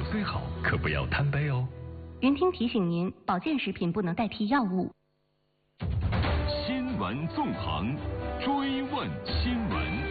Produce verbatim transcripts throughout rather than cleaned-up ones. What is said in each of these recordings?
虽好，可不要贪杯哦。 云听提醒您，保健食品不能代替药物。 新闻纵横，追问新闻。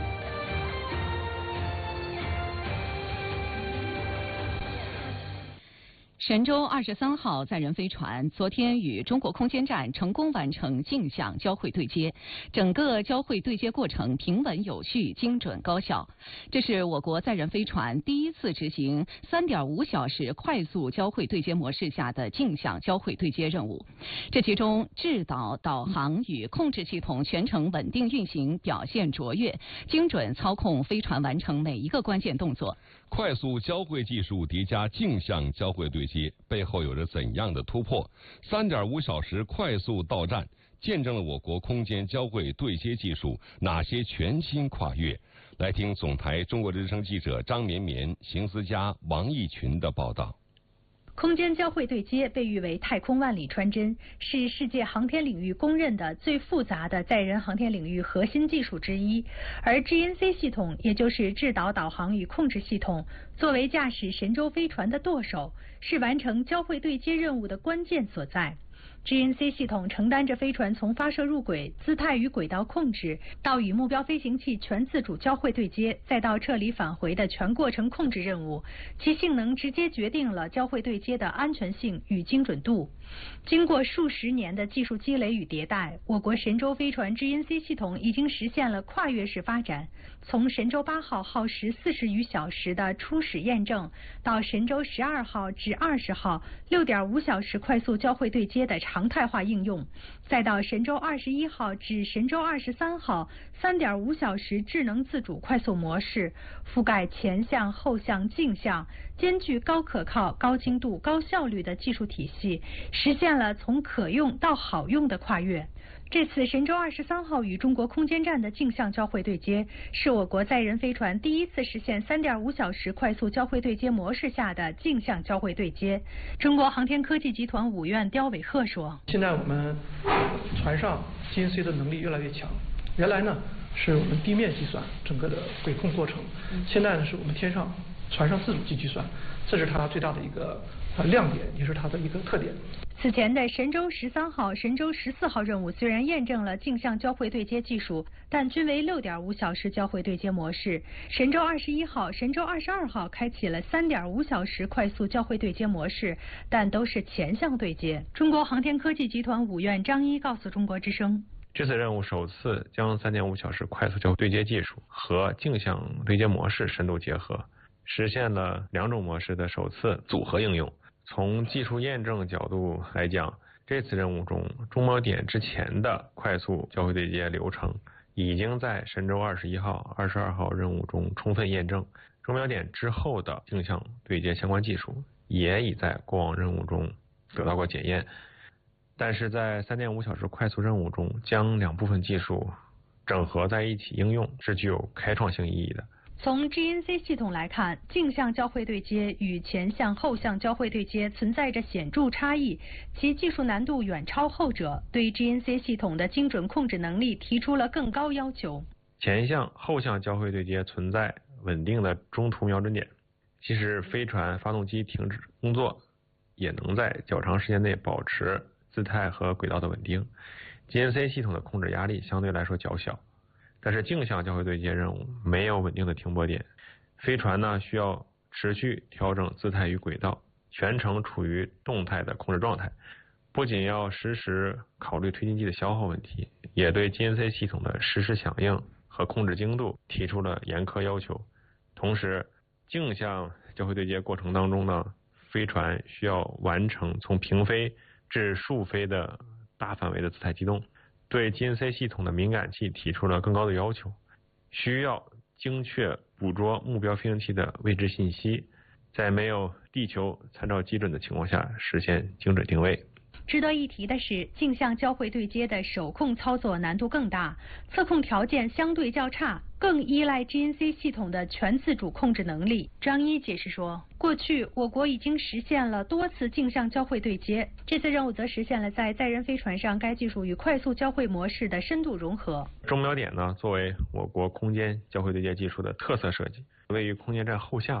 神舟二十三号载人飞船昨天与中国空间站成功完成镜像交会对接，整个交会对接过程平稳有序、精准高效。这是我国载人飞船第一次执行三点五小时快速交会对接模式下的镜像交会对接任务。这其中，制导、导航与控制系统全程稳定运行，表现卓越，精准操控飞船完成每一个关键动作。 快速交会技术叠加镜像交会对接，背后有着怎样的突破？三点五小时快速到站，见证了我国空间交会对接技术哪些全新跨越？来听总台中国之声记者张绵绵、邢思佳、王义群的报道。 空间交会对接被誉为太空万里穿针，是世界航天领域公认的最复杂的载人航天领域核心技术之一。而 G N C 系统，也就是制导、导航与控制系统，作为驾驶神舟飞船的舵手，是完成交会对接任务的关键所在。G N C 系统承担着飞船从发射入轨、姿态与轨道控制，到与目标飞行器全自主交会对接，再到撤离返回的全过程控制任务，其性能直接决定了交会对接的安全性与精准度。经过数十年的技术积累与迭代，我国神舟飞船 G N C 系统已经实现了跨越式发展。从神舟八号耗时四十余小时的初始验证，到神舟十二号至二十号六点五小时快速交会对接的常态化应用，再到神舟二十一号至神舟二十三号三点五小时智能自主快速模式，覆盖前向、后向、镜像，兼具高可靠、高精度、高效率的技术体系，实现了从可用到好用的跨越。这次神舟二十三号与中国空间站的镜像交会对接，是我国载人飞船第一次实现三点五小时快速交会对接模式下的镜像交会对接。中国航天科技集团武院刁伟鹤说：“ 现在我们船上 G N C 的能力越来越强，原来呢是我们地面计算整个的轨控过程，现在呢是我们天上船上自主计计算，这是它最大的一个呃亮点，也是它的一个特点。” 此前的神舟十三号、神舟十四号任务虽然验证了镜像交会对接技术，但均为六点五小时交会对接模式。神舟二十一号、神舟二十二号开启了三点五小时快速交会对接模式，但都是前向对接。中国航天科技集团武院张一告诉中国之声：“ 这次任务首次将三点五小时快速交会对接技术和镜像对接模式深度结合，实现了两种模式的首次组合应用。从技术验证角度来讲，这次任务中中锚点之前的快速交会对接流程已经在神舟二十一号、二十二号任务中充分验证，中锚点之后的镜像对接相关技术也已在过往任务中得到过检验。但是在三点五小时快速任务中，将两部分技术整合在一起应用是具有开创性意义的。” 从 G N C 系统来看，镜像交会对接与前向、后向交会对接存在着显著差异，其技术难度远超后者，对 G N C 系统的精准控制能力提出了更高要求。 前向、后向交会对接存在稳定的中途瞄准点，即使飞船发动机停止工作，也能在较长时间内保持姿态和轨道的稳定。G N C 系统的控制压力相对来说较小。但是镜像交会对接任务没有稳定的停泊点，飞船呢需要持续调整姿态与轨道，全程处于动态的控制状态。不仅要实时考虑推进剂的消耗问题，也对 G N C 系统的实时响应和控制精度提出了严苛要求。同时，镜像交会对接过程当中呢，飞船需要完成从平飞至竖飞的大范围的姿态机动。对 G N C 系统的敏感器提出了更高的要求，需要精确捕捉目标飞行器的位置信息，在没有地球参照基准的情况下实现精准定位。 值得一提的是，镜像交会对接的手控操作难度更大，测控条件相对较差，更依赖 G N C 系统的全自主控制能力。张一解释说，过去我国已经实现了多次镜像交会对接，这次任务则实现了在载人飞船上该技术与快速交会模式的深度融合。 中锚点呢，作为我国空间交会对接技术的特色设计，位于空间站后下方，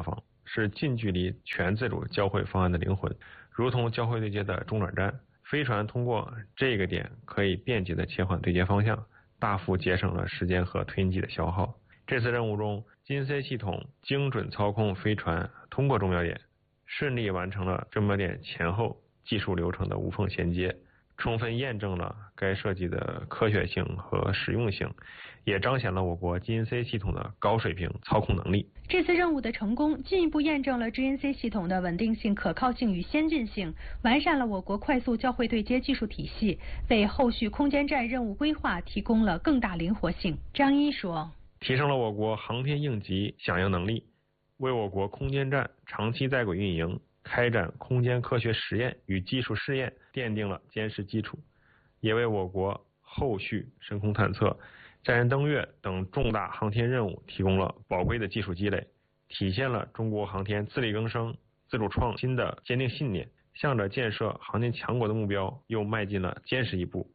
是近距离全自主交会方案的灵魂，如同交会对接的中转站。飞船通过这个点可以便捷的切换对接方向，大幅节省了时间和推进剂的消耗。这次任务中 G N C 系统精准操控飞船通过中标点，顺利完成了中标点前后技术流程的无缝衔接，充分验证了该设计的科学性和实用性，也彰显了我国 G N C 系统的高水平操控能力。 这次任务的成功，进一步验证了 G N C 系统的稳定性、可靠性与先进性，完善了我国快速交会对接技术体系，为后续空间站任务规划提供了更大灵活性。张一说， 提升了我国航天应急响应能力，为我国空间站长期在轨运营、开展空间科学实验与技术试验奠定了坚实基础，也为我国后续深空探测、载人登月等重大航天任务提供了宝贵的技术积累，体现了中国航天自力更生、自主创新的坚定信念，向着建设航天强国的目标又迈进了坚实一步。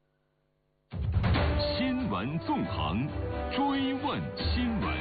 新闻纵横，追问新闻。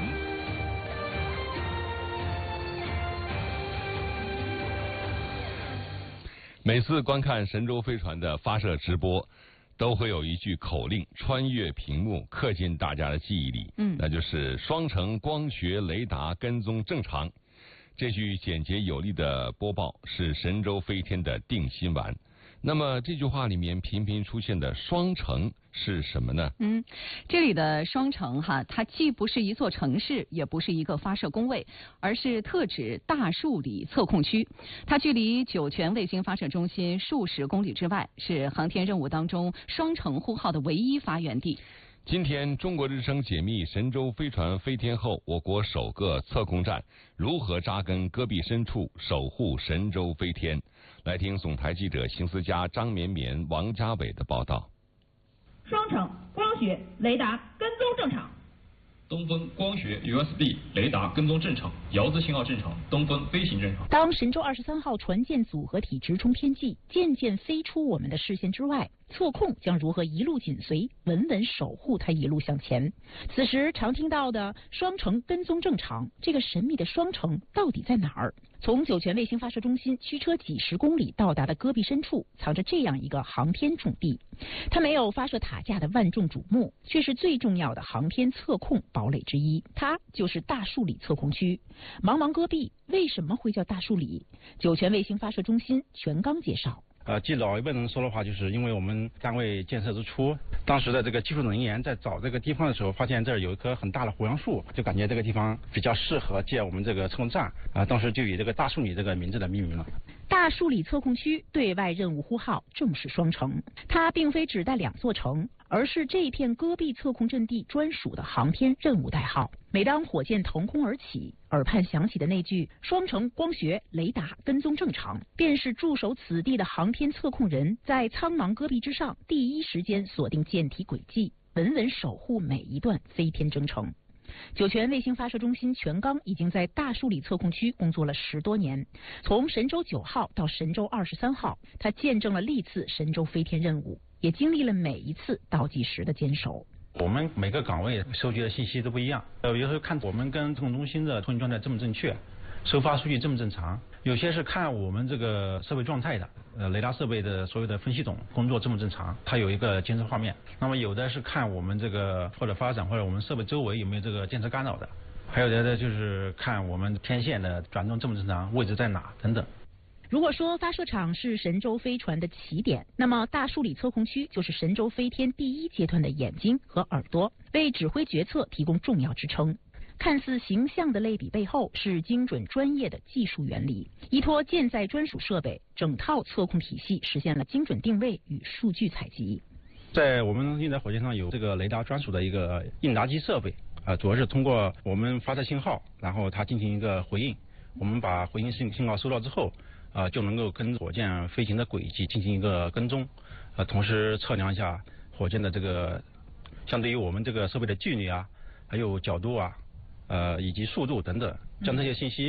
每次观看神舟飞船的发射直播，都会有一句口令穿越屏幕，刻进大家的记忆里。嗯，那就是双程光学雷达跟踪正常。这句简洁有力的播报是神舟飞天的定心丸。那么这句话里面频频出现的双程是什么呢？ 嗯，这里的双程哈，它既不是一座城市，也不是一个发射工位，而是特指大树里测控区。它距离酒泉卫星发射中心数十公里之外，是航天任务当中双程呼号的唯一发源地。 今天中国之声解密神舟飞船飞天后我国首个测控站如何扎根戈壁深处守护神舟飞天。来听总台记者邢思佳、张绵绵、王家伟的报道。 双程光学雷达跟踪正常。 东风光学 U S B 雷达跟踪正常，遥子信号正常，东风飞行正常。 当神舟二十三号船舰组合体直冲天际，渐渐飞出我们的视线之外，测控将如何一路紧随，稳稳守护它一路向前？此时常听到的双程跟踪正常，这个神秘的双程到底在哪儿？从酒泉卫星发射中心驱车几十公里到达的戈壁深处，藏着这样一个航天重地。它没有发射塔架的万众瞩目，却是最重要的航天测控堡垒之一。它就是大树里测控区。茫茫戈壁为什么会叫大树里？酒泉卫星发射中心全刚介绍。 呃，据老一辈人说的话，就是因为我们单位建设之初，当时的这个技术人员在找这个地方的时候，发现这儿有一棵很大的胡杨树，就感觉这个地方比较适合建我们这个测控站啊、呃，当时就以这个大树里这个名字来命名了。 大树里测控区对外任务呼号正是双程，它并非只带两座城，而是这片戈壁测控阵地专属的航天任务代号。每当火箭腾空而起，耳畔响起的那句“双程光学雷达跟踪正常”，便是驻守此地的航天测控人在苍茫戈壁之上第一时间锁定舰体轨迹，稳稳守护每一段飞天征程。酒泉卫星发射中心全刚已经在大树里测控区工作了十多年，从神舟九号到神舟二十三号，它见证了历次神舟飞天任务，也经历了每一次倒计时的坚守。 我们每个岗位收集的信息都不一样，呃，有时候看我们跟测控中心的通信状态正不正确，收发数据正不正常，有些是看我们这个设备状态的，呃，雷达设备的所有的分析总工作正不正常，它有一个监测画面。那么有的是看我们这个或者发展或者我们设备周围有没有这个监测干扰的，还有的呢就是看我们天线的转动正不正常，位置在哪等等。 如果说发射场是神舟飞船的起点，那么大树里测控区就是神舟飞天第一阶段的眼睛和耳朵，为指挥决策提供重要支撑。看似形象的类比背后是精准专业的技术原理，依托舰载专属设备，整套测控体系实现了精准定位与数据采集。 在我们运载火箭上有这个雷达专属的一个应答机设备，啊、呃，主要是通过我们发射信号，然后它进行一个回应，我们把回应信信号收到之后，啊、呃，就能够跟火箭飞行的轨迹进行一个跟踪，呃，同时测量一下火箭的这个相对于我们这个设备的距离啊，还有角度啊。呃，以及速度等等，将这些信息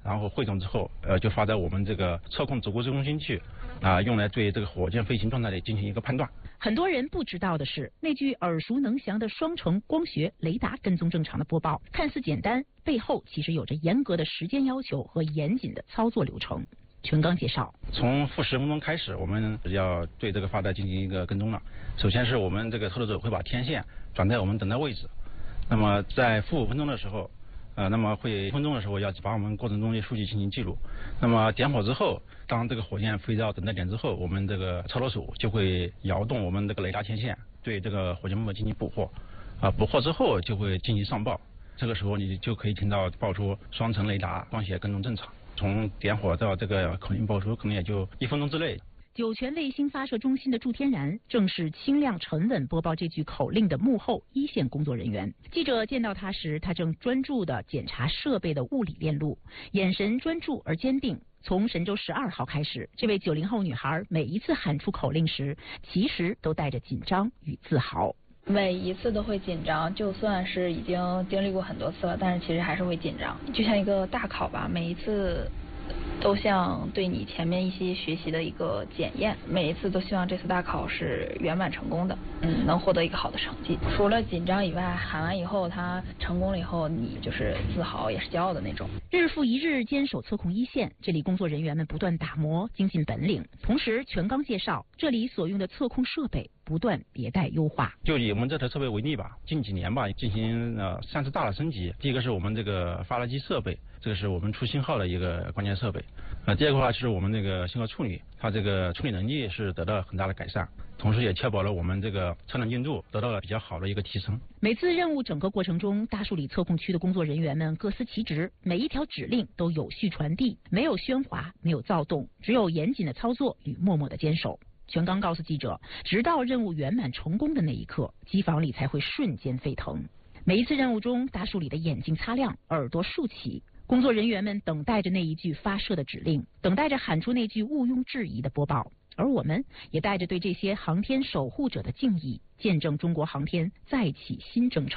然后汇总之后，呃，就发到我们这个测控主估值中心去，啊，用来对这个火箭飞行状态的进行一个判断。 很多人不知道的是，那句耳熟能详的双程光学雷达跟踪正常的播报，看似简单，背后其实有着严格的时间要求和严谨的操作流程。全刚介绍， 从负十分钟开始，我们要对这个发带进行一个跟踪了。首先是我们这个操作者会把天线转在我们等待位置，那么在负五分钟的时候，呃，那么会一分钟的时候要把我们过程中的数据进行记录。那么点火之后，当这个火箭飞到等待点之后，我们这个操作手就会摇动我们这个雷达天线，对这个火箭目标进行捕获。啊、呃，捕获之后就会进行上报，这个时候你就可以听到报出双程雷达光学跟踪正常。从点火到这个口令报出，可能也就一分钟之内。 酒泉卫星发射中心的祝天然正是轻量沉稳播报这句口令的幕后一线工作人员。记者见到他时，他正专注地检查设备的物理链路，眼神专注而坚定。从神舟十二号开始，这位九零后女孩每一次喊出口令时，其实都带着紧张与自豪。 每一次都会紧张，就算是已经经历过很多次了，但是其实还是会紧张，就像一个大考吧，每一次都像对你前面一些学习的一个检验，每一次都希望这次大考是圆满成功的，嗯，能获得一个好的成绩。除了紧张以外，喊完以后他成功了以后，你就是自豪也是骄傲的那种。 日复一日坚守测控一线，这里工作人员们不断打磨精进本领，同时全刚介绍这里所用的测控设备不断迭代优化。 就以我们这台设备为例吧，近几年吧进行呃三次大的升级。第一个是我们这个发射机设备，这个是我们出信号的一个关键设备。呃，第二个话就是我们这个信号处理，它这个处理能力是得到很大的改善，同时也确保了我们这个测量精度得到了比较好的一个提升。 每次任务整个过程中，大树里测控区的工作人员们各司其职，每一条指令都有序传递，没有喧哗，没有躁动，只有严谨的操作与默默的坚守。全刚告诉记者，直到任务圆满成功的那一刻，机房里才会瞬间沸腾。每一次任务中，大树里的眼睛擦亮，耳朵竖起，工作人员们等待着那一句发射的指令，等待着喊出那句毋庸置疑的播报。而我们也带着对这些航天守护者的敬意，见证中国航天再起新征程。